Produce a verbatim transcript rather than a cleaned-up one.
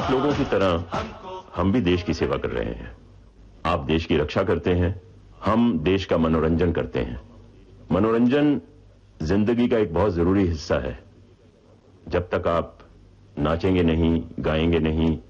आप लोगों की तरह हम भी देश की सेवा कर रहे हैं। आप देश की रक्षा करते हैं, हम देश का मनोरंजन करते हैं। मनोरंजन जिंदगी का एक बहुत जरूरी हिस्सा है। जब तक आप नाचेंगे नहीं, गाएंगे नहीं,